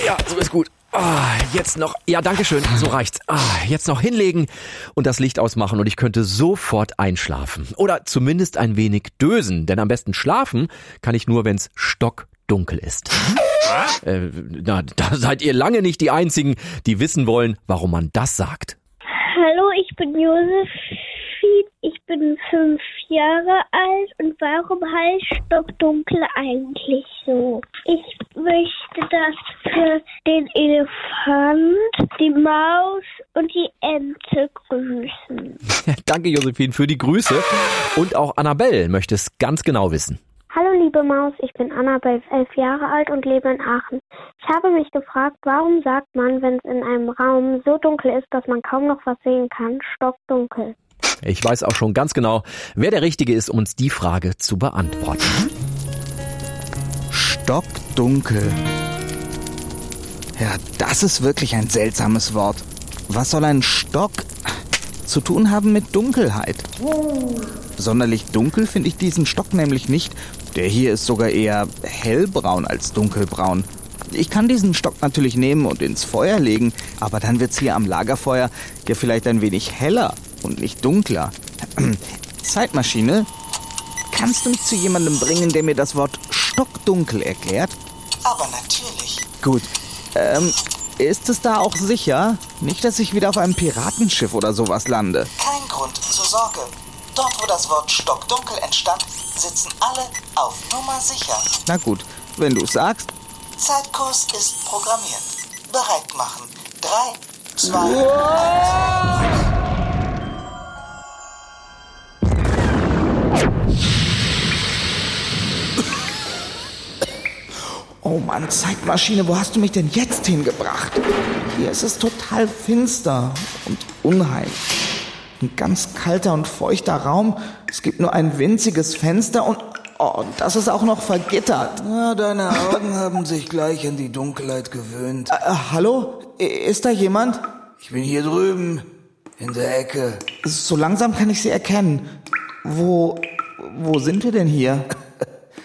Ja, so ist gut. Jetzt noch, ja, danke schön, so reicht's. Jetzt noch hinlegen und das Licht ausmachen und ich könnte sofort einschlafen. Oder zumindest ein wenig dösen, denn am besten schlafen kann ich nur, wenn's stockdunkel ist. Da seid ihr lange nicht die Einzigen, die wissen wollen, warum man das sagt. Hallo, ich bin Josephine, ich bin 5 Jahre alt und warum heißt stockdunkel eigentlich so? Ich möchte das für den Elefant, die Maus und die Ente grüßen. Danke, Josephine, für die Grüße. Und auch Annabelle möchte es ganz genau wissen. Hallo liebe Maus, ich bin Annabelle, 11 Jahre alt und lebe in Aachen. Ich habe mich gefragt, warum sagt man, wenn es in einem Raum so dunkel ist, dass man kaum noch was sehen kann, stockdunkel? Ich weiß auch schon ganz genau, wer der Richtige ist, um uns die Frage zu beantworten. Stockdunkel. Ja, das ist wirklich ein seltsames Wort. Was soll ein Stock zu tun haben mit Dunkelheit? Sonderlich dunkel finde ich diesen Stock nämlich nicht. Der hier ist sogar eher hellbraun als dunkelbraun. Ich kann diesen Stock natürlich nehmen und ins Feuer legen, aber dann wird's hier am Lagerfeuer ja vielleicht ein wenig heller und nicht dunkler. Zeitmaschine, kannst du mich zu jemandem bringen, der mir das Wort stockdunkel erklärt? Aber natürlich. Gut. Ist es da auch sicher? Nicht, dass ich wieder auf einem Piratenschiff oder sowas lande. Kein Grund zur Sorge. Dort, wo das Wort stockdunkel entstand, sitzen alle auf Nummer sicher. Na gut, wenn du es sagst. Zeitkurs ist programmiert. Bereit machen. 3, 2, 1. Oh Mann, Zeitmaschine, wo hast du mich denn jetzt hingebracht? Hier ist es total finster und unheimlich. Ein ganz kalter und feuchter Raum. Es gibt nur ein winziges Fenster und das ist auch noch vergittert. Ja, deine Augen haben sich gleich an die Dunkelheit gewöhnt. Hallo? Ist da jemand? Ich bin hier drüben, in der Ecke. So langsam kann ich sie erkennen. Wo sind wir denn hier?